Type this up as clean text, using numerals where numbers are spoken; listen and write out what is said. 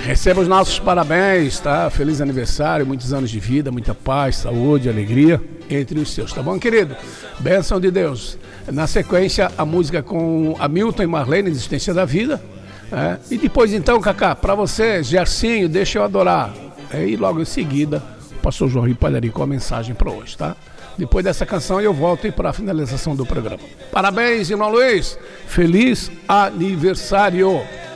Receba os nossos parabéns, tá? Feliz aniversário, muitos anos de vida, muita paz, saúde, alegria entre os seus, tá bom, querido? Bênção de Deus. Na sequência, a música com Hamilton e Marlene, Existência da Vida. E depois, então, Cacá, para você, Gercinho, Deixa Eu Adorar. E logo em seguida, o pastor João Palharim com a mensagem para hoje, tá? Depois dessa canção, eu volto para a finalização do programa. Parabéns, irmão Luiz. Feliz aniversário.